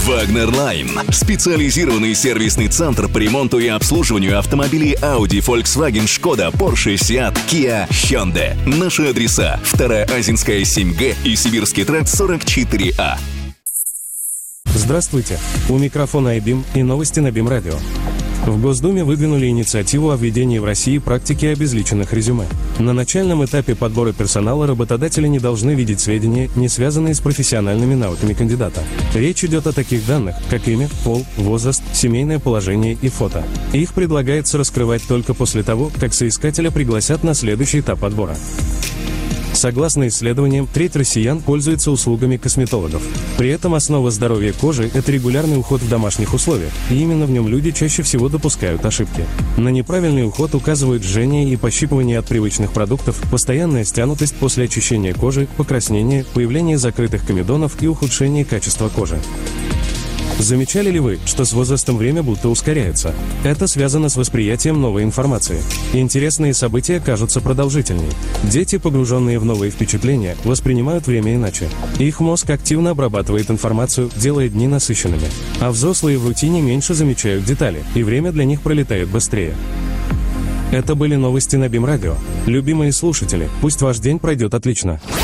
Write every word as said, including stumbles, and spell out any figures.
Вагнер Лайн. Специализированный сервисный центр по ремонту и обслуживанию автомобилей Audi, Volkswagen, Skoda, Porsche, Seat, Kia, Hyundai. Наши адреса: Вторая Азинская, семь Г и Сибирский тракт, сорок четыре А. Здравствуйте. У микрофона айбим и новости на БИМ-радио. В Госдуме выдвинули инициативу о введении в России практики обезличенных резюме. На начальном этапе подбора персонала работодатели не должны видеть сведения, не связанные с профессиональными навыками кандидата. Речь идет о таких данных, как имя, пол, возраст, семейное положение и фото. Их предлагается раскрывать только после того, как соискателя пригласят на следующий этап подбора. Согласно исследованиям, треть россиян пользуется услугами косметологов. При этом основа здоровья кожи – это регулярный уход в домашних условиях, и именно в нем люди чаще всего допускают ошибки. На неправильный уход указывают жжение и пощипывание от привычных продуктов, постоянная стянутость после очищения кожи, покраснение, появление закрытых комедонов и ухудшение качества кожи. Замечали ли вы, что с возрастом время будто ускоряется? Это связано с восприятием новой информации. Интересные события кажутся продолжительнее. Дети, погруженные в новые впечатления, воспринимают время иначе. Их мозг активно обрабатывает информацию, делая дни насыщенными. А взрослые в рутине меньше замечают детали, и время для них пролетает быстрее. Это были новости на БИМ-радио. Любимые слушатели, пусть ваш день пройдет отлично.